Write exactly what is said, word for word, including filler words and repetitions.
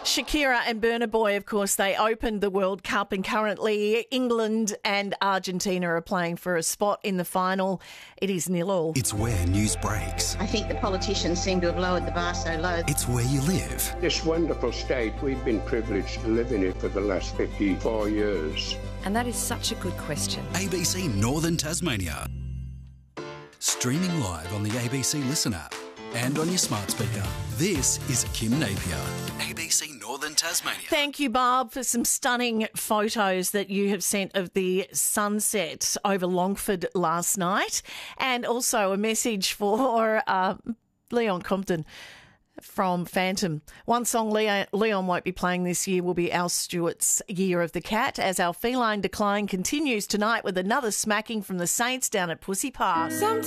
Shakira and Burna Boy, of course, they opened the World Cup and currently England and Argentina are playing for a spot in the final. It is nil all. It's where news breaks. I think the politicians seem to have lowered the bar so low. It's where you live. This wonderful state, we've been privileged to live in it for the last fifty-four years. And that is such a good question. A B C Northern Tasmania. Streaming live on the A B C Listen app and on your smart speaker. This is Kim Napier, A B C Northern Tasmania. Thank you, Barb, for some stunning photos that you have sent of the sunset over Longford last night, and also a message for uh, Leon Compton from Phantom. One song Leon, Leon won't be playing this year will be Al Stewart's Year of the Cat, as our feline decline continues tonight with another smacking from the Saints down at Pussy Park. Sometimes